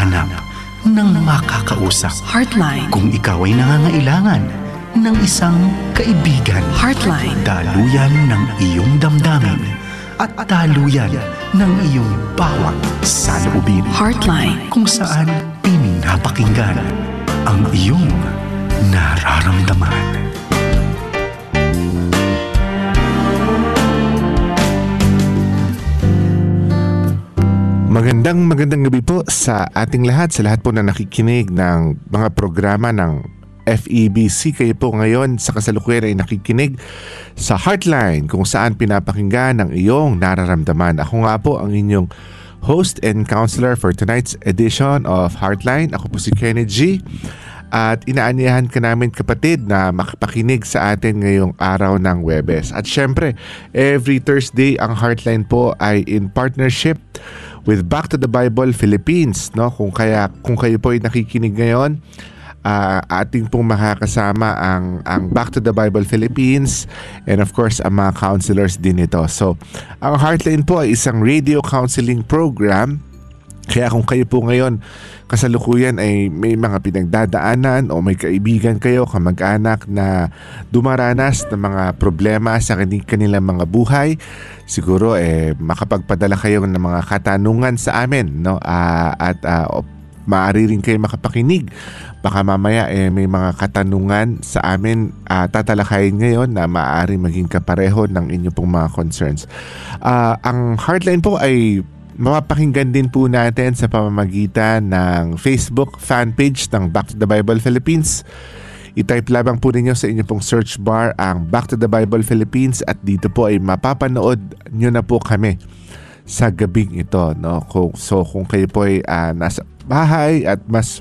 naghahanap ng makakausap. Heartline. Kung ikaw ay nangangailangan ng isang kaibigan. Heartline. Daluyan ng iyong damdamin at daluyan ng iyong bawat saloobin. Heartline. Kung saan pinapakinggan ang iyong nararamdaman. Magandang gabi po sa ating lahat, sa lahat po na nakikinig ng mga programa ng FEBC. Kayo po ngayon sa kasalukuyan ay nakikinig sa Heartline, kung saan pinapakinggan ang iyong nararamdaman. Ako nga po ang inyong host and counselor for tonight's edition of Heartline. Ako po si Kenny G. At inaanyahan ka namin, kapatid, na makapakinig sa atin ngayong araw ng Huwebes. At syempre, every Thursday ang Heartline po ay in partnership with Back to the Bible Philippines, no? Kung kayo po ay nakikinig ngayon, ating pong makakasama ang Back to the Bible Philippines and of course ang mga counselors din ito. So, ang Heartline po ay isang radio counseling program. Kaya kung kayo po ngayon kasalukuyan ay may mga pinagdadaanan o may kaibigan kayo, kamag-anak na dumaranas ng mga problema sa kanilang mga buhay, siguro makapagpadala kayo ng mga katanungan sa amin, no? At maaari rin kayo makapakinig. Baka mamaya may mga katanungan sa amin tatalakayin ngayon na maaari maging kapareho ng inyong pong mga concerns. Ang Heartline po ay mapapakinggan din po natin sa pamamagitan ng Facebook fanpage ng Back to the Bible Philippines. I-type lamang po ninyo sa inyong pong search bar ang Back to the Bible Philippines at dito po ay mapapanood nyo na po kami sa gabing ito, no? So kung kayo po ay nasa bahay at mas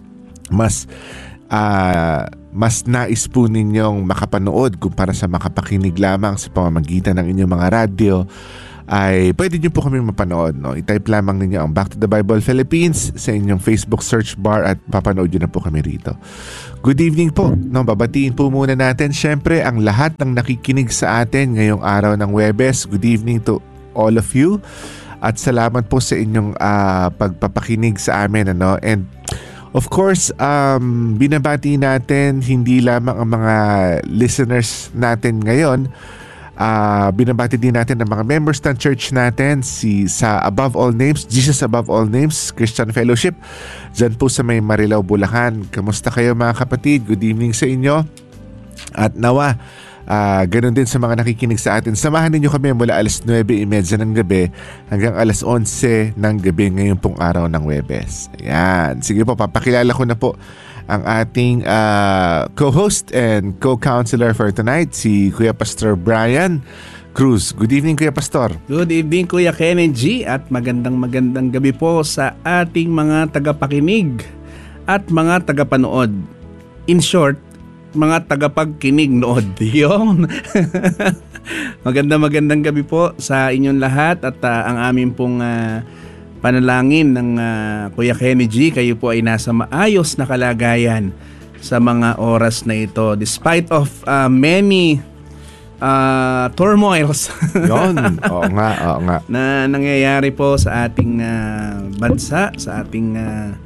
nais po ninyong makapanood kumpara sa makapakinig lamang sa pamamagitan ng inyong mga radyo, ay pwede nyo po kami mapanood, no? I-type lamang ninyo ang Back to the Bible Philippines sa inyong Facebook search bar at papanood nyo na po kami rito. Good evening po, no? Babatiin po muna natin syempre ang lahat ng nakikinig sa atin ngayong araw ng Huwebes. Good evening to all of you at salamat po sa inyong pagpapakinig sa amin, ano? And of course, binabati natin hindi lamang ang mga listeners natin ngayon, binabati din natin ang mga members ng church natin, sa Above All Names, Jesus Above All Names Christian Fellowship, dyan po sa may Marilao, Bulacan. Kamusta kayo mga kapatid? Good evening sa inyo. At nawa, ganun din sa mga nakikinig sa atin, samahan ninyo kami mula alas 9:30 ng gabi hanggang alas 11 ng gabi ngayon pong araw ng Huwebes. Ayan. Sige po, papakilala ko na po ang ating co-host and co-counselor for tonight, si Kuya Pastor Brian Cruz. Good evening, Kuya Pastor. Good evening, Kuya Kenny G. At magandang gabi po sa ating mga tagapakinig at mga tagapanood. In short, mga tagapagkinig-nood. Yun. Magandang gabi po sa inyong lahat at ang aming pong panalangin ng Kuya Kenny G, kayo po ay nasa maayos na kalagayan sa mga oras na ito despite of many turmoils oo nga na nangyayari po sa ating bansa, sa ating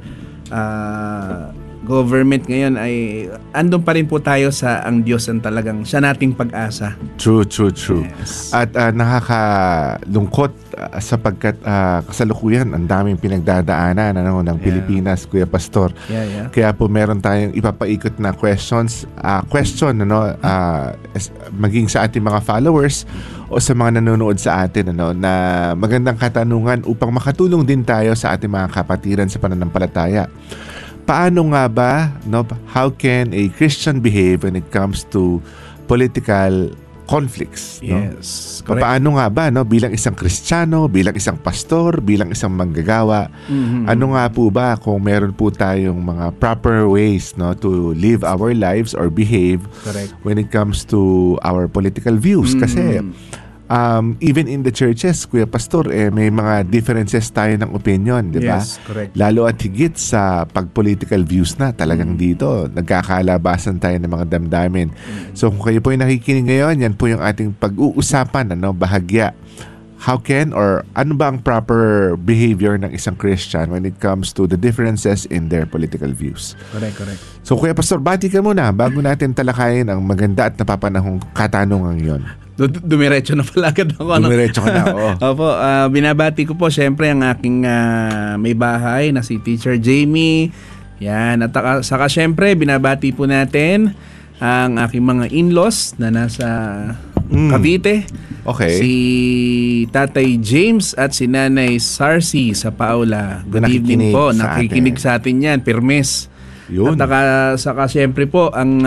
government ngayon. Ay andun pa rin po tayo sa ang Diyos ang talagang siya nating pag-asa. True. Yes. At nakakalungkot sapagkat kasalukuyan ang daming pinagdadaanan ng Pilipinas, Kuya Pastor. Yeah. Kaya po meron tayong ipapaikot na question maging sa ating mga followers o sa mga nanonood sa atin, na magandang katanungan upang makatulong din tayo sa ating mga kapatiran sa pananampalataya. Paano nga ba, how can a Christian behave when it comes to political conflicts? Yes, correct. Paano nga ba, bilang isang Kristiyano, bilang isang pastor, bilang isang manggagawa, ano nga po ba kung meron po tayong mga proper ways, to live our lives or behave, correct, when it comes to our political views? Kasi even in the churches, Kuya Pastor, may mga differences tayo ng opinion, di ba? Yes, correct. Lalo at higit sa pag-political views na, talagang dito, nagkakalabasan tayo ng mga damdamin. So kung kayo po yung nakikinig ngayon, yan po yung ating pag-uusapan, bahagya how can or ano ba ang proper behavior ng isang Christian when it comes to the differences in their political views. Correct. So Kuya Pastor, bati ka muna bago natin talakayin ang maganda at napapanahong katanungan yon. Dumiretso na pala agad ako. Dumiretso ka na, oo. Opo, binabati ko po syempre ang aking may bahay na si Teacher Jamie. Yan, at saka syempre binabati po natin ang aking mga in-laws na nasa Cavite. Okay. Si Tatay James at si Nanay Sarcy sa Paula. Good evening po. Nakikinig sa atin yan. Permes. Yun. At saka syempre po ang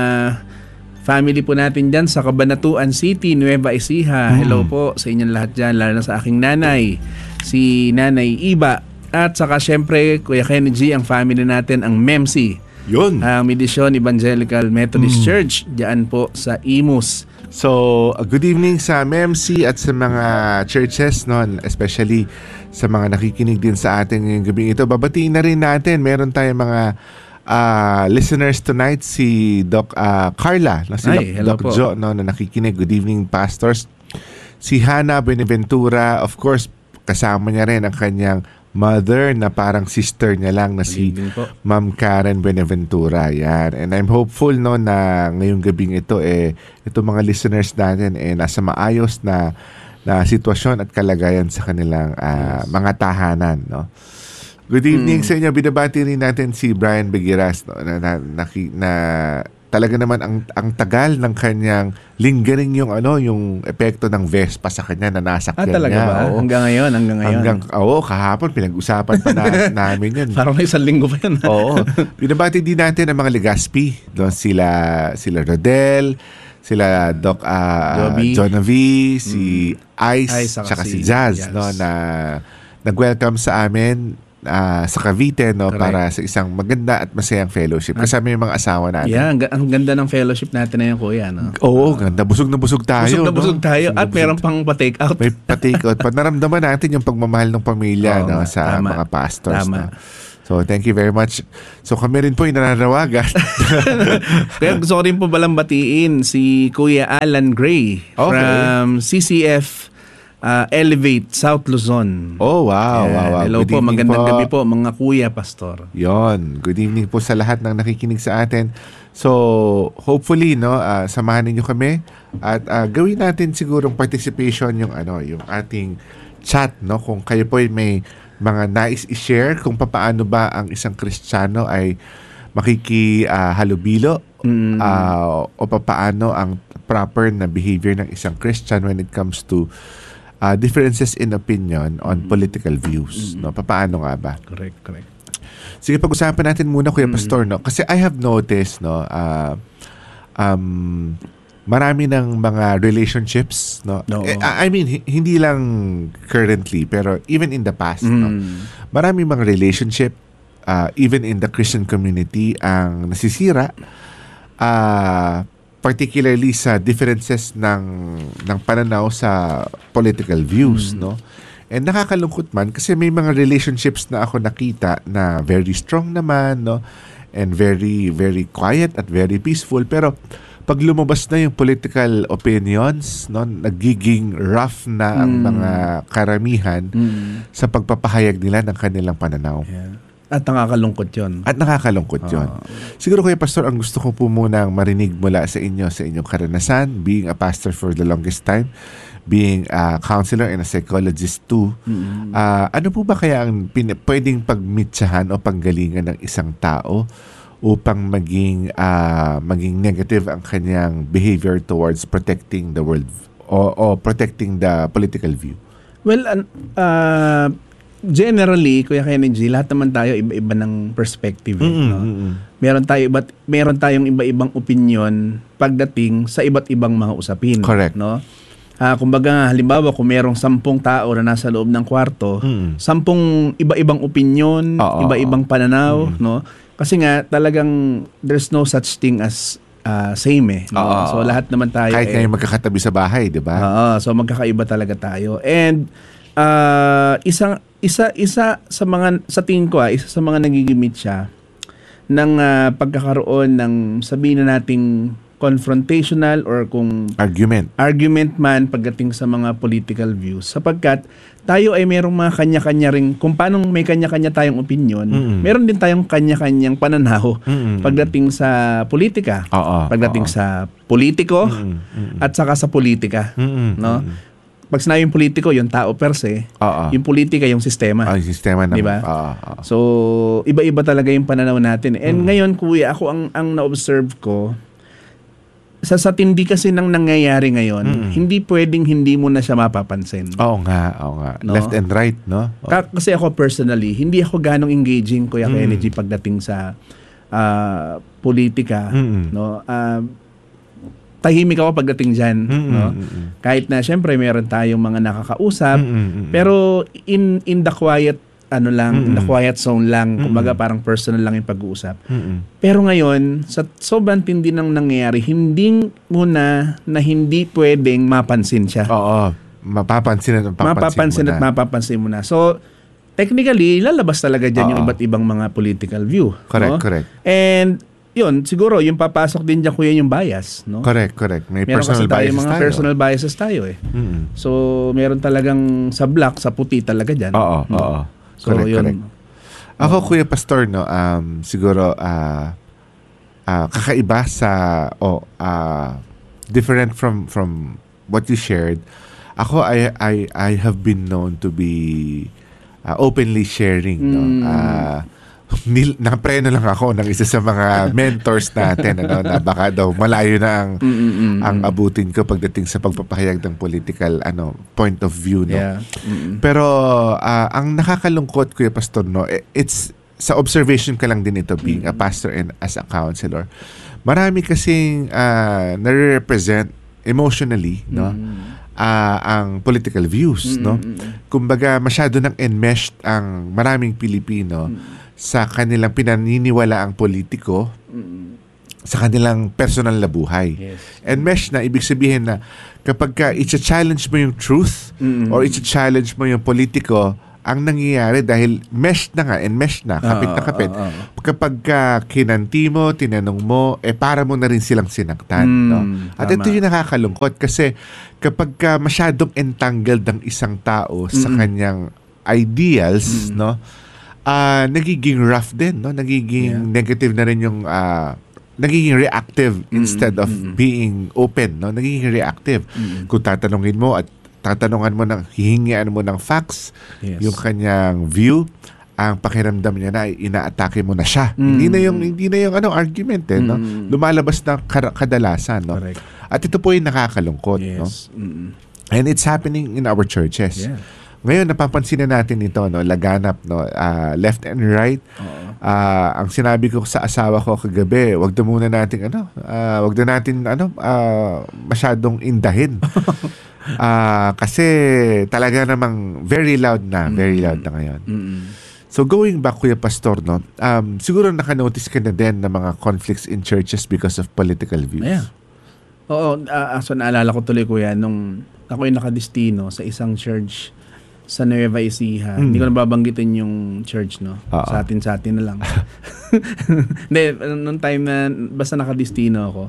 family po natin dyan sa Cabanatuan City, Nueva Ecija. Hello po sa inyong lahat dyan. Lalo na sa aking nanay, si Nanay Iba. At saka syempre, Kuya Kenny G, ang family natin, ang MEMC. Yun. Ang Midisyon Evangelical Methodist Church. Diyan po sa Imus. So, good evening sa MEMC at sa mga churches, no, especially sa mga nakikinig din sa atin ngayong gabi ito. Babatiin na rin natin, meron tayong mga listeners tonight, si Doc Carla, no, si Doc po. Jo, no, na nakikinig. Good evening, pastors. Si Hannah Benaventura, of course, kasama niya rin ang kanyang mother na parang sister niya lang na si Ma'am Karen Benaventura. Yan. And I'm hopeful, no, na ngayong gabing ito itong mga listeners natin nasa maayos na sitwasyon at kalagayan sa kanilang mga tahanan, no. Good evening sa inyo. Binabati rin natin si Brian Begiras, no, na talaga naman ang tagal ng kanyang lingering yung epekto ng Vespa sa kanya na nasakyan talaga niya. Ba? Oo. Hanggang ngayon. Kahapon pinag-usapan pa namin yun. Parang may isang linggo pa yun. Oo. Binabati din natin ang mga Legaspi. Doon sila Rodel, sila Doc Jonavi, si Ice, saka si Jazz, no, na nag-welcome sa amin sa Cavite, no. Correct. Para sa isang maganda at masayang fellowship. Kasama yung mga asawa natin. Yeah, ang ganda ng fellowship natin na yun, Kuya, no? Oo, ganda. Busog na busog tayo. Busog tayo. At meron pang pa-take out. May pa-take out. Naramdaman natin yung pagmamahal ng pamilya, no, sa mga pastors. Tama. No? So, thank you very much. So, kami rin po yung nananawagan. Kaya gusto ko rin po balang batiin si Kuya Alan Gray from CCF Elevate, South Luzon. Oh, wow. Hello po, magandang gabi po mga kuya, pastor. Yon. Good evening po sa lahat ng nakikinig sa atin. So, hopefully, no, samahan niyo kami at gawin natin sigurong participation yung ating chat, no, kung kayo po may mga nais i-share kung paano ba ang isang Kristiyano ay makikihalubilo o paano ang proper na behavior ng isang Christian when it comes to differences in opinion on political views, no? Paano nga ba? Correct. Sige, pag-usapan natin muna, Kuya Pastor, no? Kasi I have noticed, no, marami ng mga relationships, no? I mean, hindi lang currently, pero even in the past, no? Marami mga relationship, even in the Christian community, ang nasisira, particularly sa differences ng pananaw sa political views, no? And nakakalungkot man kasi may mga relationships na ako nakita na very strong naman, no? And very, very quiet at very peaceful. Pero pag lumabas na yung political opinions, no, nagiging rough na ang mga karamihan sa pagpapahayag nila ng kanilang pananaw. Yeah. At nakakalungkot yun. Siguro, Kuya Pastor, ang gusto ko po munang marinig mula sa inyong karanasan, being a pastor for the longest time, being a counselor and a psychologist too. Ano po ba kaya ang pwedeng pagmitsahan o panggalingan ng isang tao upang maging negative ang kanyang behavior towards protecting the world o protecting the political view? Well, generally, Kuya Kennedy, lahat naman tayo iba-iba ng perspective. No? Meron tayong iba-ibang opinion pagdating sa iba't ibang mga usapin. Correct. No? Kumbaga, halimbawa, kung merong 10 tao na nasa loob ng kwarto, 10 iba-ibang opinion, iba-ibang pananaw, no? Kasi nga, talagang there's no such thing as same, no? So, lahat naman tayo. Kahit ngayon magkakatabi sa bahay, di ba? So, magkakaiba talaga tayo. And, isa sa mga, sa tingin ko, isa sa mga nagigimit siya ng pagkakaroon ng, sabihin na nating confrontational or kung argument man pagdating sa mga political views, sapagkat tayo ay merong mga kanya-kanya ring, kung paano may kanya-kanya tayong opinion, meron din tayong kanya-kanyang pananaw pagdating sa politika, pagdating sa politiko at saka sa politika, no? Pag sinabing politiko, yung tao per se, yung politika, yung sistema. Yung sistema naman. Diba? So, iba-iba talaga yung pananaw natin. And ngayon, kuya, ako ang na-observe ko, sa tindi kasi ng nangyayari ngayon, hindi pwedeng hindi mo na siya mapapansin. Oo nga. No? Left and right, no? Kasi ako personally, hindi ako ganong engaging, Kuya Kenny G, pagdating sa politika. No? Tahimik ako pagdating dyan. No? Kahit na syempre meron tayong mga nakakausap, pero in the quiet in the quiet zone lang, kumbaga parang personal lang yung pag-uusap. Pero ngayon, sa sobrang tindi ng nangyayari, hindi muna na hindi pwedeng mapansin siya. Oo. Mapapansin mo na. So, technically, lalabas talaga dyan yung iba't ibang mga political view. Correct. And, yun, siguro, yung papasok din dyan, kuya, yung bias. No? Correct. May meron personal biases mga tayo. Personal biases tayo eh. So, meron talagang sa black, sa puti talaga dyan. Oo. So, correct. Ako, Kuya Pastor, no, siguro, kakaiba sa, different from what you shared. Ako, I have been known to be openly sharing, no. Napreno lang ako ng isa sa mga mentors natin, na baka daw malayo na ang abutin ko pagdating sa pagpapahayag ng political point of view, no. Yeah. Pero ang nakakalungkot, Kuya Pastor, no, it's sa observation ka lang din ito, being a pastor and as a counselor. Marami kasing nare-represent emotionally, no, ang political views, no. Kumbaga masyado nang enmeshed ang maraming Pilipino sa kanilang pinaniniwala ang politiko, sa kanilang personal na buhay. Yes. Enmeshed na, ibig sabihin na kapag ka i-challenge mo yung truth or i-challenge mo yung politiko, ang nangyayari dahil enmeshed na, kapit na kapit. Kapag ka kinanti mo, tinanong mo, para mo na rin silang sinaktan. No? At ito yung nakakalungkot kasi kapag ka masyadong entangled ang isang tao sa kanyang ideals, no, nagiging rough din, no? Nagiging negative na rin yung nagiging reactive instead of being open, no? Nagiging reactive. Kung tatanungin mo at tatanungan mo hihingian mo ng facts, yung kanyang view, ang pakiramdam niya na inaatake mo na siya. Hindi na yung argument, no? Lumalabas na kadalasan, no? Correct. At ito po yung nakakalungkot, no? And it's happening in our churches. Yeah. Ngayon napapansin na natin ito, no, laganap, no, left and right. Ang sinabi ko sa asawa ko kagabi, wag na muna natin masyadong indahin. Kasi talaga namang very loud na ngayon. So going back, Kuya Pastor, no, siguro nakanotice ka na din ng mga conflicts in churches because of political views. Yeah. Oo, so naalala ko tuloy, kuya, nung ako yung nakadestino sa isang church sa Nueva Ecija. Hindi ko nababanggitin yung church, no? Sa atin na lang. Hindi, nung time na basta nakadestino ako,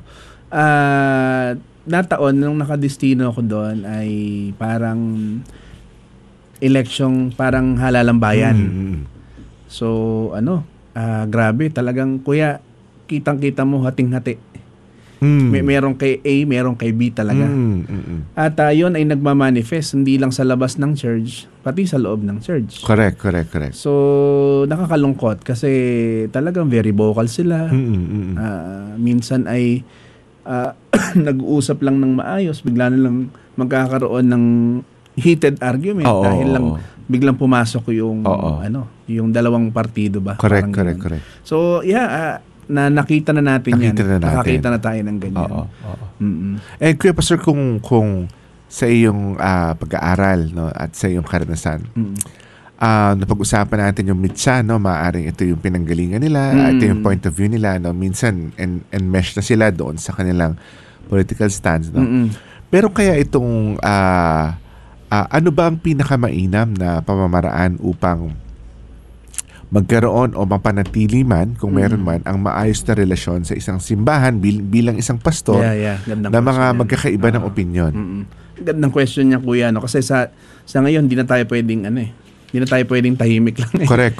nataon, nung nakadestino ako doon ay parang election, parang halalang bayan. So, grabe, talagang, kuya, kitang-kita mo hating-hati. Merong kay A, merong kay B talaga. At yun ay nagmamanifest hindi lang sa labas ng church, pati sa loob ng church. Correct. So, nakakalungkot kasi talagang very vocal sila. Minsan ay nag-uusap lang ng maayos, bigla na lang magkakaroon ng heated argument dahil lang biglang pumasok yung yung dalawang partido ba. Correct. So, na nakita na natin yan. Nakakita na tayo ng ganyan. And Kuya Pastor, kung sa iyong pag-aaral, no, at sa iyong karanasan, napag-usapan natin yung mitsa, no, maaaring ito yung pinanggalingan nila, ito yung point of view nila, no, minsan enmesh na sila doon sa kanilang political stance, no. Pero kaya itong ano ba ang pinakamainam na pamamaraan upang magkaroon o mapanatili man, kung meron man, ang maayos na relasyon sa isang simbahan bilang isang pastor Gandang na mga question yan. magkakaiba ng opinion. Gandang question niya, kuya, no? Kasi sa ngayon hindi na tayo pwedeng hindi na tayo pwedeng tahimik lang. Correct.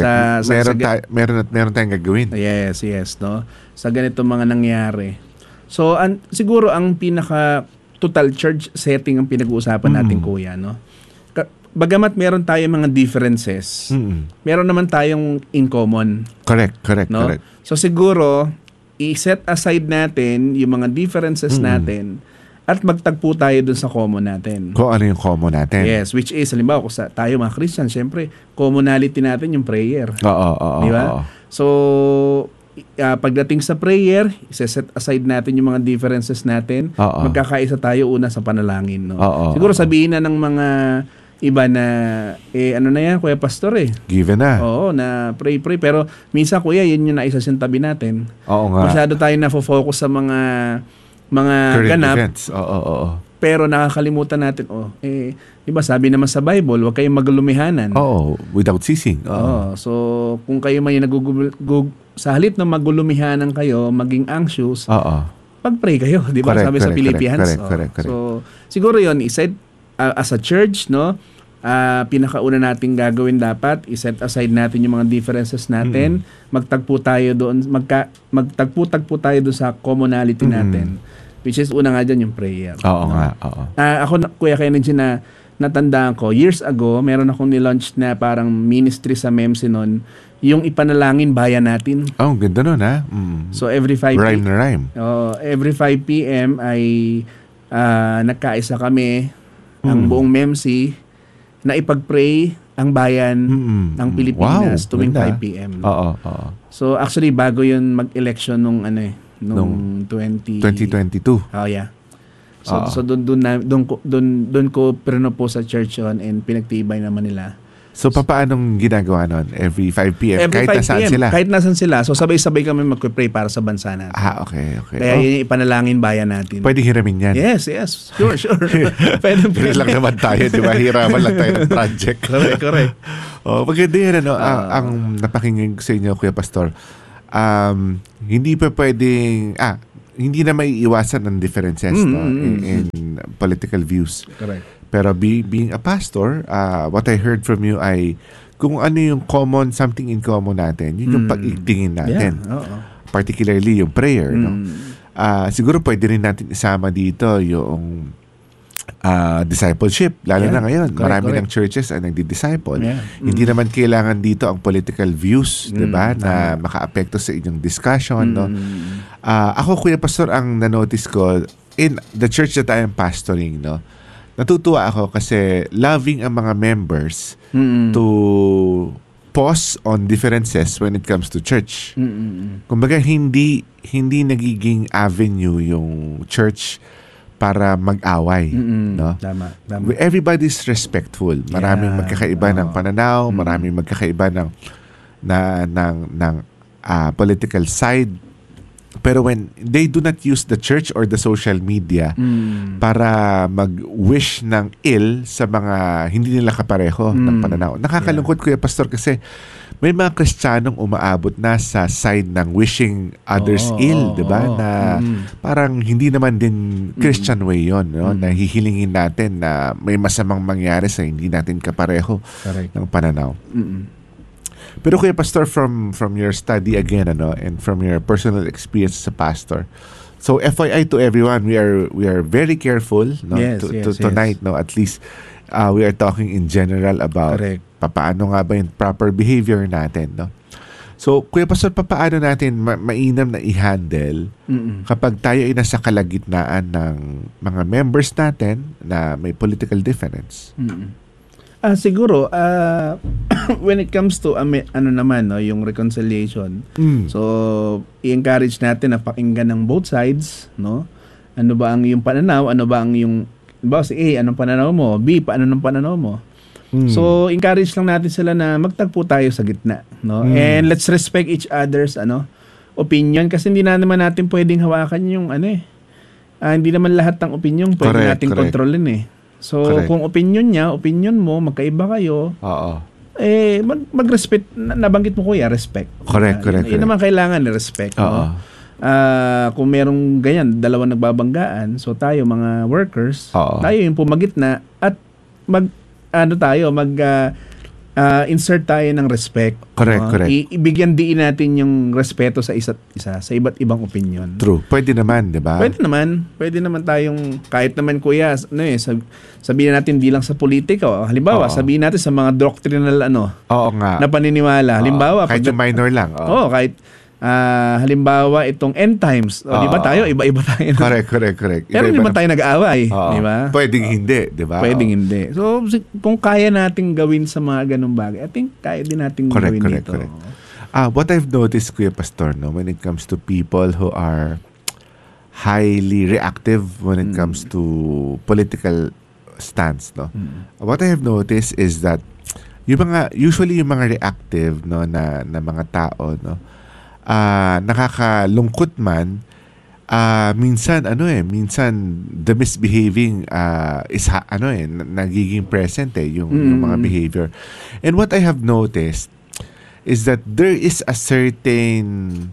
Meron tayong gagawin. Yes, no. Sa ganito mga nangyari. So siguro ang pinaka total church setting ang pinag-uusapan natin, kuya, no. Bagamat meron tayong mga differences, meron naman tayong in common. Correct. No? So siguro, i-set aside natin yung mga differences natin at magtagpo tayo dun sa common natin. Kung ano yung common natin. Yes, which is, halimbawa, kung tayo mga Christian, syempre, commonality natin yung prayer. Oo. Di ba? So, pagdating sa prayer, i-set aside natin yung mga differences natin. Magkakaisa tayo una sa panalangin. No? Siguro sabihin na ng mga iba na, ano na yan, Kuya Pastor Given na. Oo, na pray. Pero minsan, Kuya, yun yung naisa sa tabi natin. Oo nga. Masyado tayo na-focus sa mga current ganap. events. Oo. Pero nakakalimutan natin, diba sabi naman sa Bible, huwag kayong maglumihanan. Oo, without ceasing. Oo. So, kung kayo may sa halip na magulumihanan kayo, maging anxious, pag-pray kayo, di ba? Sabi sa Philippians. Correct. So, siguro yun, iset as a church, no? Pinakauna nating gagawin dapat, iset aside natin yung mga differences natin, magtagpo tayo doon, magtagpo tayo doon sa commonality natin, which is una nga dyan yung prayer. Oo. Ako, Kuya Kennedy, na natandaan ko, years ago, meron akong nilaunch na parang ministry sa MEMC noon, yung ipanalangin bayan natin. Oh, ganda nun, ha? So every 5 Rhyme na rhyme. Every 5 p.m. ay nagkaisa kami ang buong MEMC na ipag-pray ang bayan ng Pilipinas tuwing 5 p.m. Oo. So actually bago 'yun mag-election nung 2022. Oh yeah. So doon ko prenopo sa church on and pinagtibay naman nila. So papaanong ginagawa nun? Every 5 p.m. Every kahit 5 nasaan p.m. sila? Kahit nasan sila. So sabay-sabay kami mag-pray para sa bansa natin. Okay. Kaya yun ipanalangin bayan natin. Pwede hiramin yan. Yes. Sure. Pwede lang naman tayo, di ba? Hiraman lang tayo ng project. Correct. Maganda yan, ang napakinggan sa inyo, Kuya Pastor. Hindi pa pwedeng, hindi na maiiwasan ng differences in political views. Correct. Pero being a pastor, what I heard from you ay kung ano yung something in common natin, yun yung pag-igtingin natin. Particularly yung prayer. No? Siguro pwede rin natin isama dito yung discipleship. Lalo na ngayon, marami ng churches ay nagdi-disciple. Hindi naman kailangan dito ang political views, diba? Na maka-apekto sa inyong discussion. No? Ako, Kuya Pastor, ang na-notice ko in the church that I am pastoring, no? Natutuwa ako kasi loving ang mga members to pause on differences when it comes to church. Kumbaga, hindi nagiging avenue yung church para mag-away. No? Tama. Everybody's respectful. Maraming magkakaiba ng pananaw, maraming magkakaiba ng political side. Pero when they do not use the church or the social media para mag-wish ng ill sa mga hindi nila kapareho ng pananaw. Nakakalungkot, Kuya Pastor, kasi may mga Kristiyanong umaabot na sa side ng wishing others ill, di ba? Na parang hindi naman din Christian way yon, no? Na hihilingin natin na may masamang mangyari sa hindi natin kapareho ng pananaw. Pero Kuya Pastor, from your study again, and from your personal experience as a pastor, so FYI to everyone, we are very careful, no? Tonight, no? At least we are talking in general about papaano nga ba yung proper behavior natin, no? So, Kuya Pastor, papaano natin mainam na i-handle kapag tayo ay nasa kalagitnaan ng mga members natin na may political difference? Siguro, when it comes to yung reconciliation, so i-encourage natin na pakinggan ng both sides, no? Ano ba ang iyong pananaw? Ano ba ang iyong, si A, anong pananaw mo? B, paano ng pananaw mo? So, encourage lang natin sila na magtagpo tayo sa gitna, no? And let's respect each other's opinion, kasi hindi na naman natin pwedeng hawakan yung hindi naman lahat ng opinion pwede natin kontrolin. So, kung opinion niya, opinion mo, magkaiba kayo, mag-respect, nabanggit mo kuya, respect. Correct. Yun naman kailangan, respect. Oo. No? Kung merong ganyan, dalawang nagbabanggaan, so tayo mga workers, Oo. tayo yung pumagitna at insert tayo ng respect. Correct. Ibigyan diin natin yung respeto sa isa't isa, sa iba't ibang opinion. True. Pwede naman, di ba? Pwede naman tayong, kahit naman kuya, sabihin natin di lang sa politika. Halimbawa, Oo. sabihin natin sa mga doctrinal Oo nga. na paniniwala. Halimbawa, kahit yung minor lang. Oo. kahit halimbawa itong end times. Di ba tayo? Iba-iba tayo. Correct. Pero hindi Iba-iba man tayo nag-aaway. Oo. Di ba? Pwedeng hindi, di ba? Pwedeng hindi. So, kung kaya nating gawin sa mga ganung bagay, I think kaya din nating gawin dito. Correct. What I've noticed, Kuya Pastor, no, when it comes to people who are highly reactive when it comes to political stance, no. What I have noticed is that usually yung mga reactive, no, na mga tao, no, nakakalungkot man, minsan the misbehaving is nagiging present yung mga behavior. And what I have noticed is that there is a certain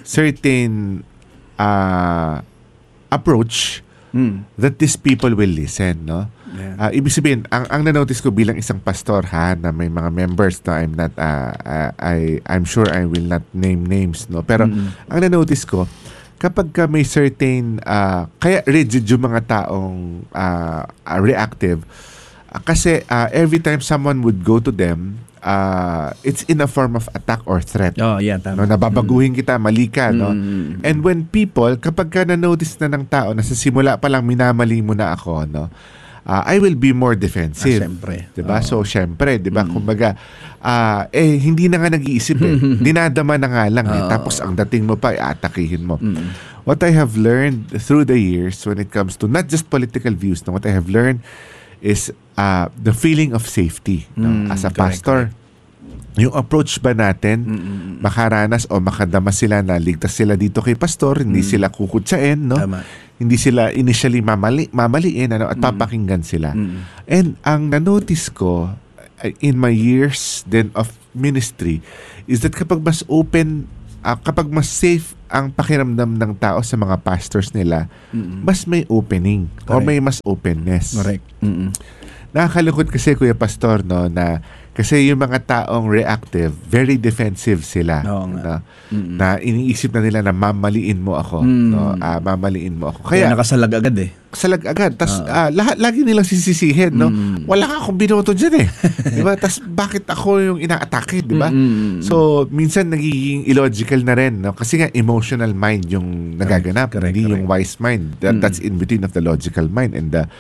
approach that these people will listen, no? Yeah. Ibig sabihin, ang na-notice ko bilang isang pastor na may mga members na I'm sure I will not name names, no? Pero ang na-notice ko, kapag ka may certain kaya rigid yung mga taong reactive, kasi every time someone would go to them, it's in a form of attack or threat. Oh, yeah, tama. No, nababaguhin kita, mali ka, no? And when people, kapag ka na-notice na ng tao na sa simula pa lang minamali mo na ako, no? I will be more defensive. Siyempre. 'Di ba? So syempre, 'di ba? Kumbaga hindi na nga nag-iisip dinadama na nga lang tapos ang dating mo pa atakihin mo. What I have learned through the years when it comes to not just political views, no, what I have learned is the feeling of safety, no? As a pastor. Yung approach ba natin, makaranas o makadama sila na ligtas sila dito kay pastor, hindi sila kukutsain, no? Tama. Hindi sila initially mamaliin at papakinggan sila. And ang na-notice ko in my years then of ministry is that kapag mas open, kapag mas safe ang pakiramdam ng tao sa mga pastors nila, mas may opening or may mas openness. Correct. Nakakalungkot kasi, Kuya Pastor, no, na kasi yung mga taong reactive, very defensive sila. Oo nga. Na iniisip na nila na mamaliin mo ako. No? Mamaliin mo ako. Kaya nakasalag agad Salag agad. Tapos lagi nilang sisisihin. No? Wala ka akong binoto dyan diba? Tapos bakit ako yung inaatake? Diba? So, minsan nagiging illogical na rin. No? Kasi nga, emotional mind yung nagaganap. Correct. Yung wise mind. That's in between of the logical mind and the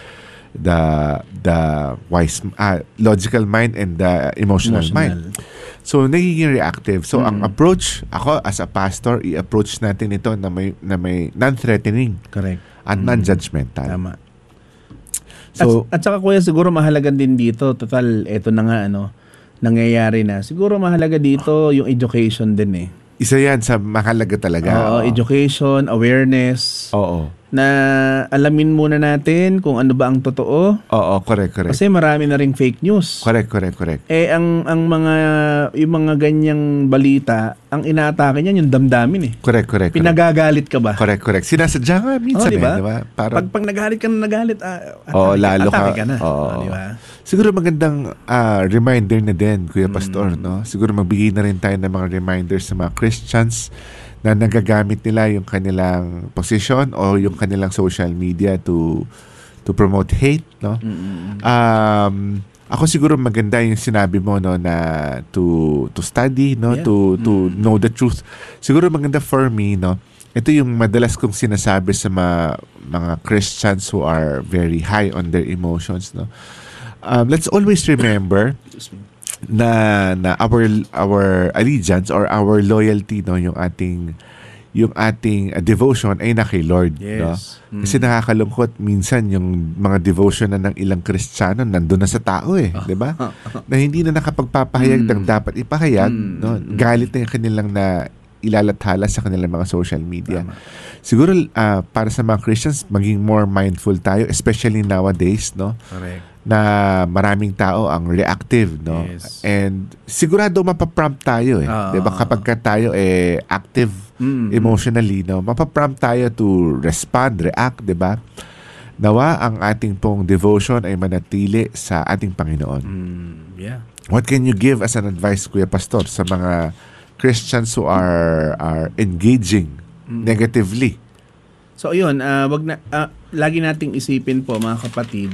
wise logical mind and the emotional mind. So nagiging reactive. So ang approach, ako as a pastor, i-approach natin ito na may non-threatening. Correct. At non-judgmental. Tama. So at saka kuya, siguro mahalaga din dito, total eto na nga nangyayari na. Siguro mahalaga dito yung education din isa yan sa mahalaga talaga. Education, awareness. Oo. Na alamin muna natin kung ano ba ang totoo. Oo, correct. Kasi marami na ring fake news. Correct. Ang yung mga ganyang balita, ang inaatake niyan yung damdamin Correct. Pinagagalit ka ba? Correct. Sinasadya nga minsan diba? Diba? Parang, pag nagalit ka na lalo atake ka na. Diba? Siguro magandang reminder na din, Kuya Pastor, no? Siguro magbigay na rin tayo ng mga reminders sa mga Christians na nagagamit nila yung kanilang position o yung kanilang social media to promote hate, no? Ako siguro maganda yung sinabi mo, no, na to study, no, to know the truth. Siguro maganda for me, no. Ito yung madalas kong sinasabi sa mga Christians who are very high on their emotions, no. Let's always remember na our allegiance or our loyalty, no, yung ating devotion ay na kay Lord. Yes. No? Kasi nakakalungkot minsan yung mga devotion na ng ilang Kristiyano nandun na sa tao di ba? Na hindi na nakapagpapahayag ng dapat ipahayag, no? Galit na yung kanilang na ilalathala sa kanilang mga social media. Tama. Siguro para sa mga Christians maging more mindful tayo, especially nowadays, no? Correct. na maraming tao ang reactive, no? Yes. And sigurado mapaprompt tayo, eh. 'Di ba? Kapag ka tayo active emotionally, no? Mapaprompt tayo to respond, react, 'di ba? Nawa ang ating pong devotion ay manatili sa ating Panginoon. Yeah. What can you give as an advice, Kuya Pastor, sa mga Christians who are engaging negatively? So ayun, lagi nating isipin po mga kapatid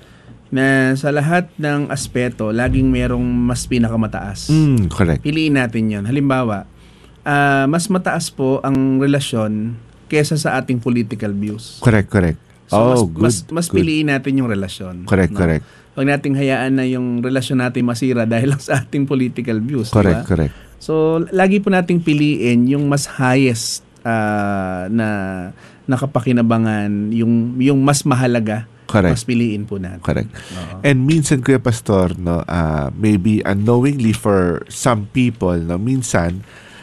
na sa lahat ng aspeto, laging merong mas pinakamataas. Correct. Piliin natin 'yon. Halimbawa, mas mataas po ang relasyon kesa sa ating political views. Correct. So good. mas good. piliin natin yung relasyon. Correct. Huwag nating hayaan na yung relasyon natin masira dahil lang sa ating political views, Correct. So, lagi po nating piliin yung mas highest na nakapakinabangan, yung mas mahalaga. Correct. Mas piliin po natin. Correct. Oo. And minsan, Kuya Pastor, no, maybe unknowingly for some people, no, minsan,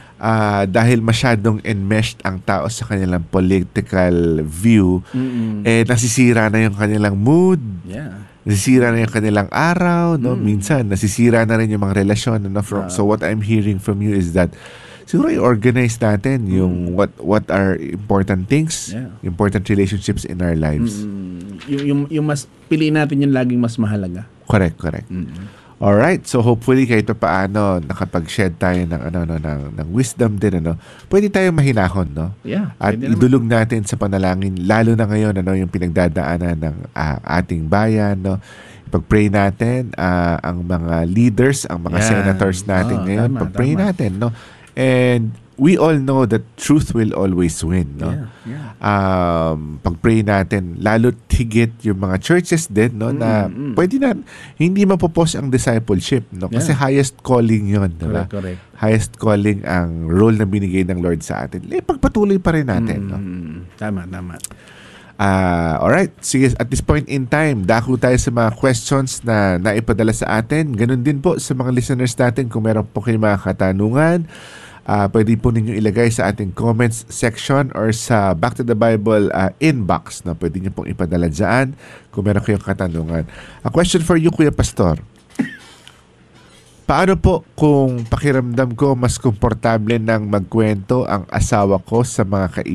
dahil masyadong enmeshed ang tao sa kanilang political view, nasisira na yung kanilang mood, Yeah. nasisira na yung kanilang araw, no? Minsan, nasisira na rin yung mga relasyon. No? So what I'm hearing from you is that siguro i-organize natin yung what are important things, Yeah. important relationships in our lives. Yung mas piliin natin yung laging mas mahalaga. Correct. Alright, so hopefully kahit pa paano nakapag-shed tayo ng wisdom din, ano. Pwede tayong mahinahon, no? Yeah. At pwede naman. idulog natin sa panalangin, lalo na ngayon, ano, yung pinagdadaanan ng ating bayan, no? Pag-pray natin ang mga leaders, ang mga Yeah. senators natin ngayon, Tama, pag-pray tama. natin, no? And we all know that truth will always win, no? Yeah. Pag-pray natin, lalo't higit yung mga churches din, no, na pwede na, hindi mapopos ang discipleship, no? Kasi Yeah. highest calling yun, diba? Correct. Highest calling ang role na binigay ng Lord sa atin. Pagpatuloy pa rin natin, no? Tama. Alright, sige, at this point in time, dako tayo sa mga questions na naipadala sa atin. Ganun din po sa mga listeners natin, kung meron po kayong mga katanungan, pwede po ninyo ilagay sa ating comments section or sa Back to the Bible inbox. No? Pwede nyo pong ipadala dyan kung meron kayong katanungan. A question for you, Kuya Pastor. Paano po kung pakiramdam ko mas komportable nang magkwento ang asawa ko sa mga kaibigan